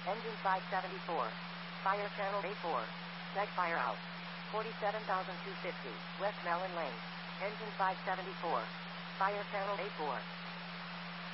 Engine 574. Fire channel A4. Seg fire out. 47,250. West Mellon Lane. Engine 574. Fire channel A4.